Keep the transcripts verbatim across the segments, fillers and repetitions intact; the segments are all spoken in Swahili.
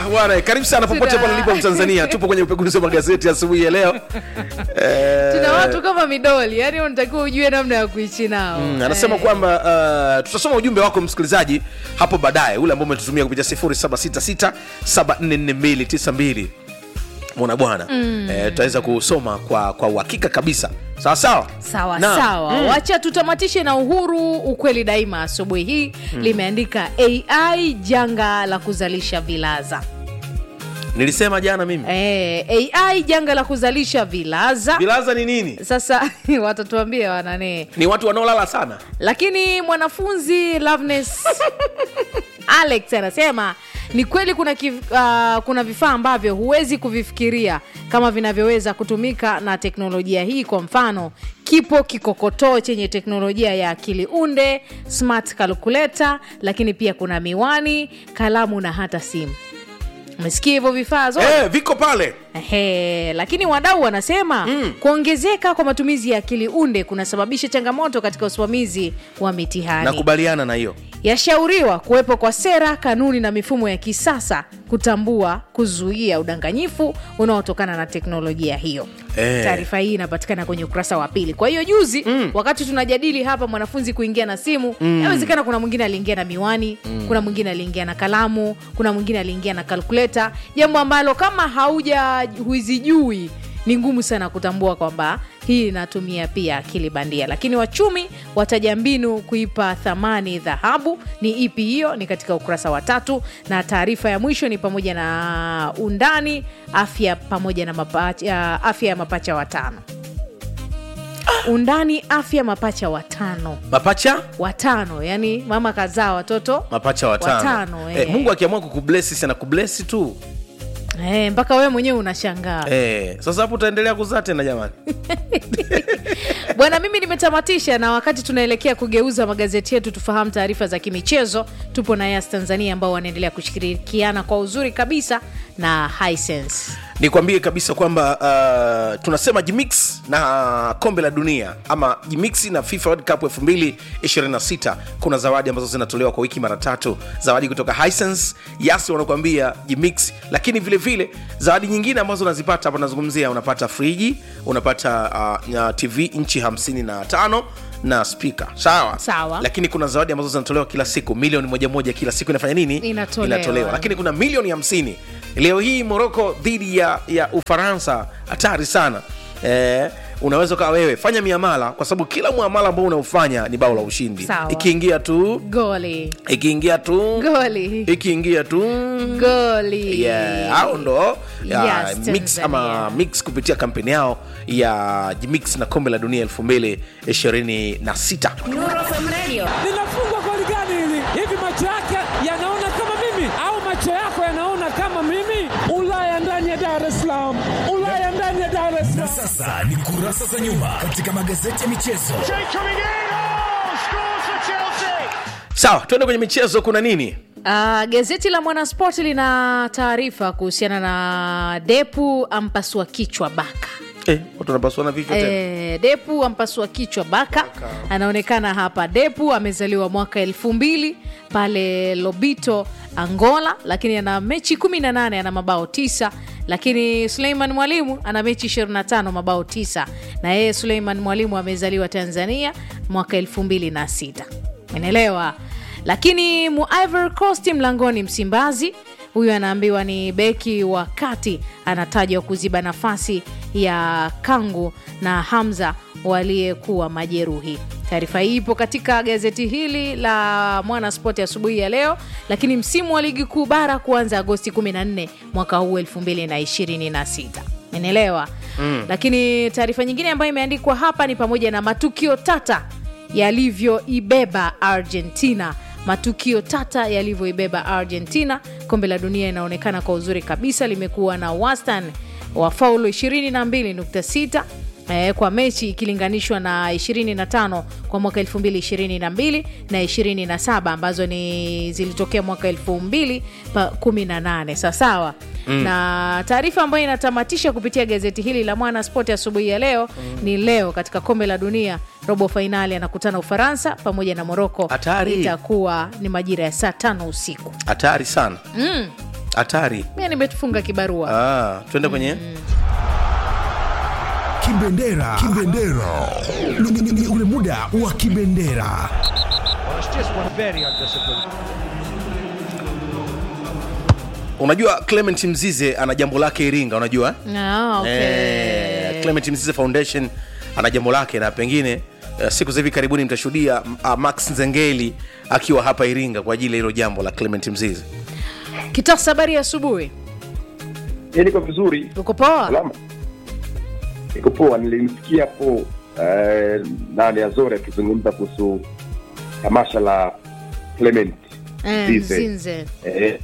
bwana, karibu sana popote pale ulipo Mtanzania. Tupo kwenye upekuzi wa magazeti asubuhi ya leo. Eh, tuna watu kama midoli, yani unatakiwa ujue namna ya kuishi nao. Mm, anasema eh, kwamba uh, tutasoma ujumbe wako msikilizaji hapo baadaye, ule ambao umetutumia kupitia sifuri saba sita sita saba nne nne mbili tisa mbili. Mwana bwana, mm. eh, tutaweza kusoma kwa kwa uhakika kabisa. Sawa sawa. Sawa na, sawa. Mm. Wacha tutamatishe na Uhuru ukweli daima asubuhi hii mm. limeandika A I janga la kuzalisha vilaza. Nilisema jana mimi. Eh, A I janga la kuzalisha vilaza. Vilaza ni nini? Sasa watatuambia wanane. Ni watu wanaolala sana. Lakini mwanafunzi Loveness Alex anasema ni kweli kuna kif, uh, kuna vifaa ambavyo huwezi kuvifikiria kama vinavyoweza kutumika na teknolojia hii. Kwa mfano, kipo kikokotoo chenye teknolojia ya akili unde, smart calculator, lakini pia kuna miwani, kalamu na hata simu. Umesikia hivyo vifaa zote? Eh, viko pale. Ehe, lakini wadau wanasema mm. kuongezeka kwa matumizi ya akili unde kunasababisha changamoto katika usimamizi wa mitihani. Nakubaliana na hiyo. Yashauriwa kuwepo kwa sera, kanuni na mifumo ya kisasa kutambua, kuzuia udanganyifu unaotokana na teknolojia hiyo. Eh. Taarifa hii inapatikana kwenye ukurasa wa pili. Kwa hiyo juzi mm. wakati tunajadili hapa mwanafunzi kuingia na simu, mm. inawezekana kuna mwingine aliingia na miwani, mm. kuna mwingine aliingia na kalamu, kuna mwingine aliingia na calculator, jambo ambalo kama hauja huizijui ni ngumu sana kutambua kwamba hii inatumia pia akili bandia. Lakini wachumi wataja mbinu kuipa thamani dhahabu. Ni ipi hiyo? Ni katika ukurasa wa tatu. Na taarifa ya mwisho ni pamoja na undani afya pamoja na mapacha, afya ya mapacha watano. Undani afya mapacha watano. Mapacha watano, yani mama kazaa watoto mapacha watano, watano eh. Eh, Mungu akiamua kukubless sana kubless tu. Eh, mpaka wewe mwenyewe unashangaa. Eh, sasa hapo utaendelea kuzaa tena jamani. Bwana, mimi nimetamatisha, na wakati tunaelekea kugeuza magazeti yetu tufahamu taarifa za kimichezo, tupo na Yas Tanzania ambao wanaendelea kushirikiana kwa uzuri kabisa na Hisense. Nikwambie kabisa kwamba uh, tunasema Jimix na kombe la dunia ama Jimix na FIFA World Cup elfu mbili ishirini na sita, kuna zawadi ambazo zinatolewa kwa wiki mara tatu. Zawadi kutoka Hisense, Yas wanakuambia Jimix, lakini vile vile zawadi nyingine ambazo unazipata hapa nazungumzia, unapata friji, unapata uh, T V inchi hamsini na tano na speaker. Sawa? Sawa. Lakini kuna zawadi ambazo zinatolewa kila siku, milioni moja moja kila siku inafanya nini? Inatolewa. Inatolewa. Lakini kuna milioni hamsini. Leo hii Morocco dhidi ya ya Ufaransa, hatari sana. Eh, unaweza kwa wewe fanya miamala, kwa sababu kila muamala ambao unaufanya ni bao la ushindi. Ikiingia tu goli, ikiingia tu goli, ikiingia tu goli. Yeah, hao ndo ya yes, mix ama mix kupitia kampeni yao ya Jimix na kombe la dunia elfu mbili ishirini na sita. Linafungwa goli gani hili? Hivi macho yake yanaona kama mimi au macho yako yanaona kama mimi? Ulaya ndani ya Dar es Salaam. Ulaya ndani ya Dar es Salaam. Sasa ni kurasa za nyuma katika magazeti ya michezo. Sawa, tuende kwenye michezo. Kuna nini? Uh, gazeti la Mwanaspoti lina taarifa kuhusiana na Depu ampasua kichwa Baka. Eh, watu wanapasua vichwa tena. Eh, Depu ampasua kichwa Baka. Baka. Anaonekana hapa Depu amezaliwa mwaka elfu mbili pale Lobito, Angola, lakini ana mechi kumi na nane, ana mabao tisa. Lakini Suleiman Mwalimu ana mechi ishirini na tano, mabao tisa. Na yeye Suleiman Mwalimu amezaliwa Tanzania mwaka elfu mbili na sita. Umeelewa? Lakini mu Ivory Coast mlangoni Msimbazi, huyu anaambiwa ni beki wa kati, anatajwa kuziba nafasi ya Kangu na Hamza waliyekuwa majeruhi. Taarifa hii ipo katika gazeti hili la Mwanaspoti asubuhi ya leo. Lakini msimu wa ligi kuu bara kuanza Agosti kumi na nne mwaka huu elfu mbili ishirini na sita. Umeelewa? Mm. Lakini taarifa nyingine ambayo imeandikwa hapa ni pamoja na matukio tata yalivyoibeba Argentina. Matukio tata yalivyoibeba Argentina. Kombe la dunia inaonekana kwa uzuri kabisa, limekuwa na wastani wa faulu ishirini na mbili nukta sita eh, kwa mechi ikilinganishwa na ishirini na tano kwa mwaka elfu mbili ishirini na mbili na ishirini na saba ambazo ni zilitokea mwaka elfu mbili kumi na nane. Sawa. Mm. Na taarifa ambayo inatamatisha kupitia gazeti hili la Mwanaspoti asubuhi ya leo mm. ni leo katika kombe la dunia robo finali anakutana Ufaransa pamoja na Morocco. Atari. Itakuwa ni majira ya saa tano usiku. Hatari sana. Mm. Hatari. Mimi nimetufunga kibarua. Ah, twende kwenye mm. Kibendera. Kibendera. Ni, ni, ni ule muda wa kibendera. Unajua Clement Mzize ana jambo lake Iringa, unajua? Ah, okay. Eh, Clement Mzize Foundation ana jambo lake, na pengine uh, siku za hivi karibuni mtashuhudia uh, Max Nzengeli akiwa hapa Iringa kwa ajili ya hilo jambo la Clement Mzize. Kitasa, habari asubuhi. Niko vizuri. Uko poa? Salama. Niko poa, nilimsikia hapo eh nani Azore akizungumza kuhusu tamasha la Clement Mzize. Eh,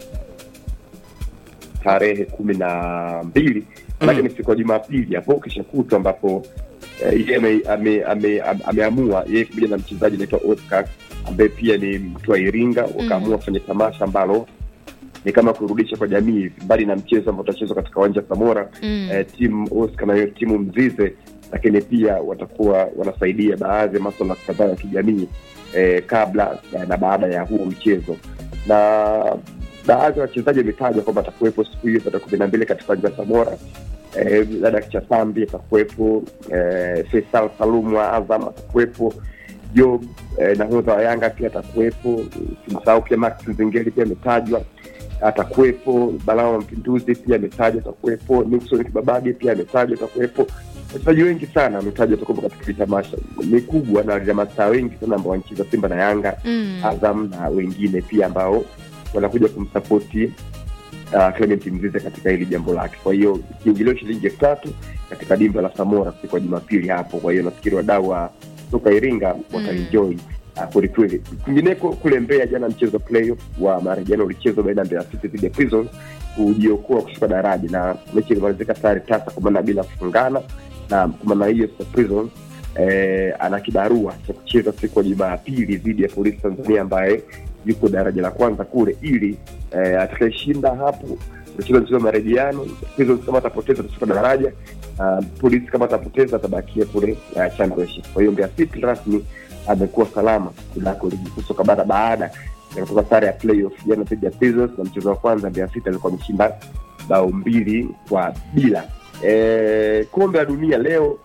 tarehe kumi na mbili mm. lakini siku ya Jumapili hapo kisha kutu ambapo eh, yeye ame ame ameamua yeye kuja na mchezaji anaitwa Oscar ambaye pia ni mtu wa Iringa, wakaamua mm. kufanya tamasha ambalo ni kama kurudisha kwa jamii mbali na mchezo ambao utachezwa katika uwanja wa Samora mm. eh, timu Oscar na timu Mzize, lakini pia watakuwa wanasaidia baadhi ya masuala kadhaa ya kijamii eh, kabla na baada ya huu mchezo. Na baadhi ya wachezaji wametajwa kwamba atakuwepo siku hiyo tarehe kumi na mbili katika uwanja wa Samora. Eh, dada Chasambi atakuwepo, eh, Faisal Salum wa Azam atakuwepo, Job eh, nahodha wa Yanga pia atakuwepo, simsahau pia Max Nzengeli pia ametajwa atakuwepo, Balao wa Mpinduzi pia ametajwa atakuwepo, Nixon Kibabage pia ametajwa atakuwepo. Wachezaji wengi sana wametajwa atakuwepo katika tamasha. Ni kubwa na lina mastaa wengi sana ambao wanacheza Simba na Yanga, mm. Azam na wengine pia ambao wanakuja kumsupport uh, Clement Mzize katika hili jambo lake. Kwa hiyo kiingilio shilingi elfu tatu katika dimba la Samora siku ya Jumapili hapo. Kwa hiyo nafikiri wadau wa soka Iringa wataenjoy mm. uh, kweli kweli. Kwingineko kule Mbeya jana mchezo playoff wa marejano ulichezwa baina ya Mbeya City dhidi ya Prisons kujiokoa kushuka daraja, na mechi ilimalizika sare tasa kwa maana bila kufungana, na kwa maana hiyo Prisons eh, ana kibarua cha kucheza siku ya Jumapili dhidi ya Polisi Tanzania ambaye yuko daraja la kwanza kule, ili eh, atakayeshinda hapo mchezo mchezo marejeano. Prisons kama atapoteza atashuka daraja, uh, Polisi kama atapoteza atabakia kule uh, championship. Kwa hiyo Mbeya City rasmi amekuwa salama kunako ligi kuu soka bara baada ya kutoka sare ya playoff jana dhidi ya Prisons, na mchezo wa kwanza Mbeya City alikuwa ameshinda bao mbili kwa bila. Eh, kombe la dunia leo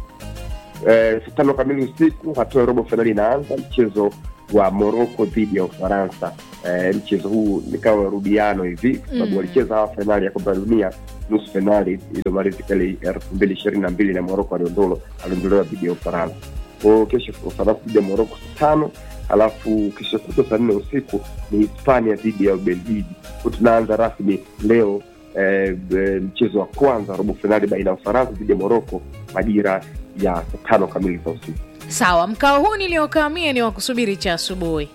eh saa tano kamili usiku hatua ya robo finali inaanza, mchezo wa Morocco dhidi ya Ufaransa. Eh, mchezo huu ni kama rudiano hivi kwa sababu mm. walicheza hawa finali ya kombe la dunia nusu finali iliyomalizika ile elfu mbili ishirini na mbili na Morocco aliondolewa aliondolewa dhidi ya Ufaransa. Kwa kesho Ufaransa dhidi ya Morocco saa tano, alafu kesho kutwa saa nne usiku ni Hispania dhidi ya Ubelgiji. Tunaanza rasmi leo eh, mchezo wa kwanza robo finali baina ya Ufaransa dhidi ya Morocco majira ya saa tano kamili za usiku. Sawa, mkao huu niliokamia ni wa kusubiri cha asubuhi.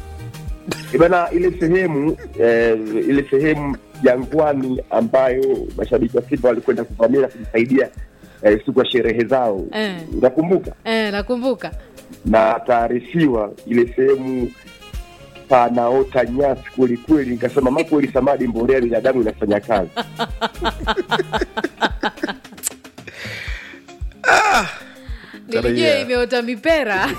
Ibana ile sehemu eh, ile sehemu Jangwani ambayo mashabiki wa Simba walikwenda kuvamia na kujisaidia eh, siku ya sherehe zao. Eh. Unakumbuka? Eh, nakumbuka. Na taarifiwa ile sehemu panaota nyasi kweli kweli, nikasema mama kweli samadi mbolea ya damu inafanya kazi. Ah. Nilijua imeota mipera.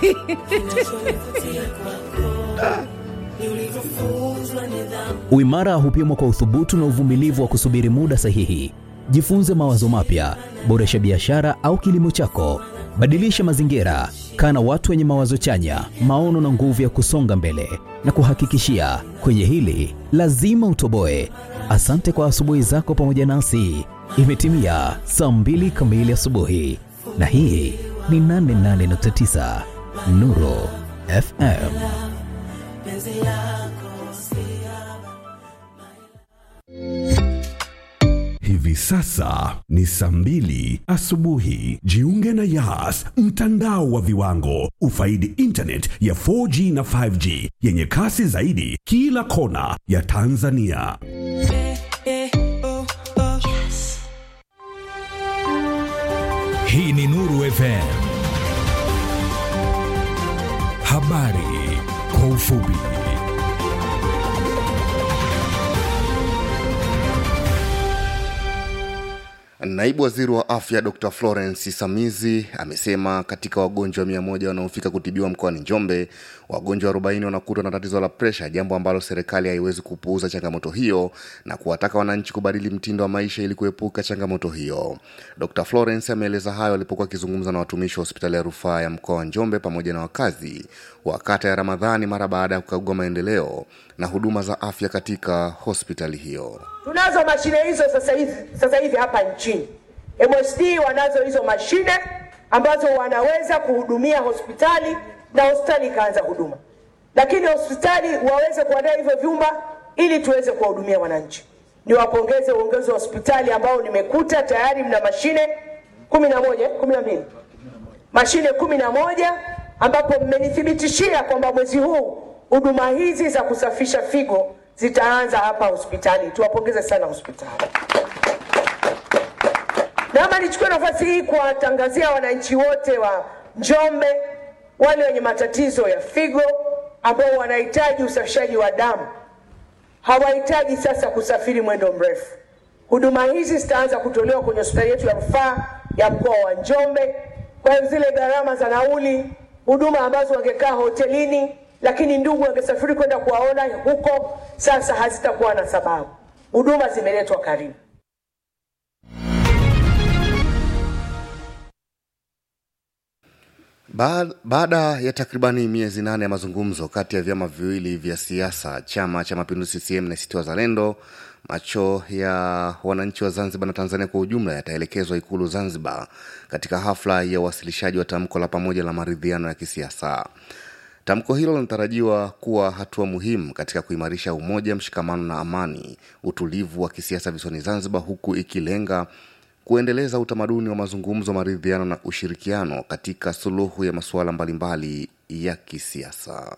Uimara hupimwa kwa uthubutu na uvumilivu wa kusubiri muda sahihi. Jifunze mawazo mapya, boresha biashara au kilimo chako, badilisha mazingira, kana watu wenye mawazo chanya, maono na nguvu ya kusonga mbele. Na kuhakikishia kwenye hili lazima utoboe. Asante kwa asubuhi zako pamoja nasi. Imetimia saa mbili kamili asubuhi, na hii ni nane nane nukta tisa Nuru F M. Hivi sasa ni saa mbili asubuhi. Jiunge na Yas, mtandao wa viwango. Ufaidi internet ya four G na five G yenye kasi zaidi kila kona ya Tanzania. Hii ni Nuru F M. Habari kwa ufupi. Naibu Waziri wa Afya Doctor Florence Samizi amesema katika wagonjwa mia moja wanaofika kutibiwa mkoani Njombe, wagonjwa arobaini wanakutwa na tatizo la presha, jambo ambalo serikali haiwezi kupuuza changamoto hiyo na kuwataka wananchi kubadili mtindo wa maisha ili kuepuka changamoto hiyo. Doctor Florence ameeleza hayo alipokuwa akizungumza na watumishi wa hospitali ya rufaa ya mkoa wa Njombe pamoja na wakazi wa kata ya Ramadhani mara baada ya kukagua maendeleo na huduma za afya katika hospitali hiyo. Tunazo mashine hizo sasa hivi sasa hivi hapa nchini. M S D wanazo hizo mashine ambazo wanaweza kuhudumia hospitali na hospitali kaanza huduma. Lakini hospitali waweze kuandaa hivyo vyumba ili tuweze kuwahudumia wananchi. Niwapongeze uongozi wa hospitali ambao nimekuta tayari mna mashine kumi na moja, kumi na mbili. Mashine kumi na moja ambapo mmenithibitishia kwamba mwezi huu huduma hizi za kusafisha figo zitaanza hapa hospitali. Tuwapongeze sana hospitali. Naomba nichukue nafasi hii kuwatangazia wananchi wote wa Njombe, wale wenye matatizo ya figo ambao wanahitaji usafishaji wa damu. Hawahitaji sasa kusafiri mwendo mrefu. Huduma hizi zitaanza kutolewa kwenye hospitali yetu ya rufaa ya mkoa wa Njombe. Kwa hiyo zile gharama za nauli, huduma ambazo wangekaa hotelini lakini ndugu wangesafiri kwenda kuwaona huko, sasa hazitakuwa na sababu. Huduma zimeletwa karibu. Baada ya takribani miezi nane ya mazungumzo kati ya vyama viwili vya siasa, Chama cha Mapinduzi C C M na A C T Wazalendo, macho ya wananchi wa Zanzibar na Tanzania kwa ujumla yataelekezwa Ikulu Zanzibar katika hafla ya uwasilishaji wa tamko la pamoja la maridhiano ya kisiasa. Tamko hilo linatarajiwa kuwa hatua muhimu katika kuimarisha umoja, mshikamano na amani, utulivu wa kisiasa visiwani Zanzibar, huku ikilenga kuendeleza utamaduni wa mazungumzo, maridhiano na ushirikiano katika suluhu ya masuala mbalimbali ya kisiasa.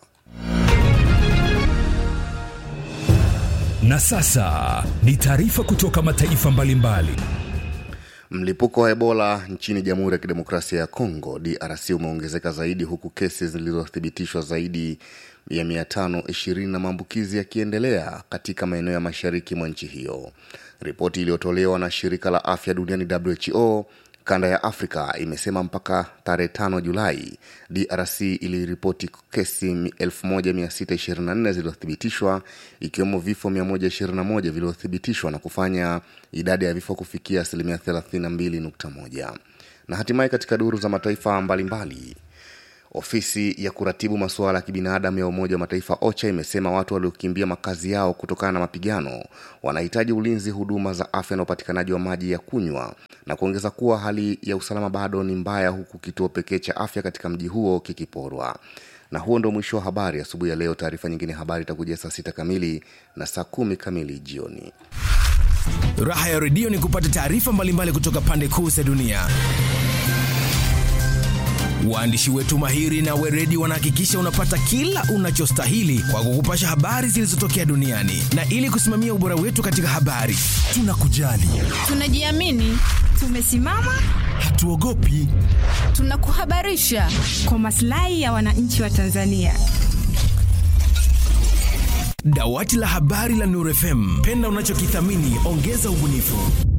Na sasa ni taarifa kutoka mataifa mbalimbali. Mlipuko wa Ebola nchini Jamhuri ya Kidemokrasia ya Kongo D R C umeongezeka zaidi, huku kesi zilizothibitishwa zaidi ya mia tano ishirini na maambukizi yakiendelea katika maeneo ya mashariki mwa nchi hiyo. Ripoti iliyotolewa na shirika la afya duniani W H O kanda ya Afrika imesema mpaka tarehe tano Julai D R C iliripoti kesi elfu moja mia sita ishirini na nne zilizothibitishwa, ikiwemo vifo mia moja ishirini na moja vilivyothibitishwa na kufanya idadi ya vifo kufikia asilimia thelathini na mbili nukta moja. Na hatimaye katika duru za mataifa mbalimbali, ofisi ya kuratibu masuala ya kibinadamu ya Umoja wa Mataifa OCHA imesema watu waliokimbia makazi yao kutokana na mapigano wanahitaji ulinzi, huduma za afya na upatikanaji wa maji ya kunywa, na kuongeza kuwa hali ya usalama bado ni mbaya, huku kituo pekee cha afya katika mji huo kikiporwa. Na huo ndio mwisho wa habari asubuhi ya leo. Taarifa nyingine habari itakuja saa sita kamili na saa kumi kamili jioni. Raha ya redio ni kupata taarifa mbalimbali kutoka pande kuu za dunia. Waandishi wetu mahiri na weredi wanahakikisha unapata kila unachostahili kwa kukupasha habari zilizotokea duniani. Na ili kusimamia ubora wetu katika habari, tunakujali, tunajiamini, tumesimama, hatuogopi, tunakuhabarisha kwa maslahi ya wananchi wa Tanzania. Dawati la habari la Nuru F M, penda unachokithamini, ongeza ubunifu.